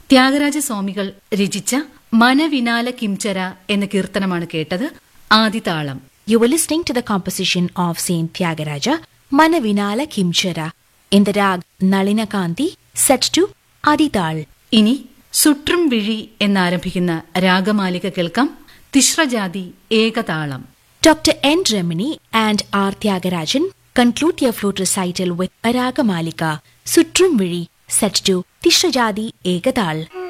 ത്യാഗരാജസ്വാമികൾ രചിച്ച മനവിനാല കിംചര എന്ന കീർത്തനമാണ് കേട്ടത്. ആദിതാളം. You were listening to the composition of Saint Tyagaraja, Manavinala Kimchara, in the rag Nalinakanti, set to Adital. ഇനി സുട്രും വിഴി എന്നാരംഭിക്കുന്ന രാഗമാലിക കേൾക്കാം. തിശ്രജാതി ഏകതാളം. Dr. N. Remini and R. Tyagarajan conclude their flute recital with a Ragamalika, Sutrum Viri, set to Tishrajadi Egadal.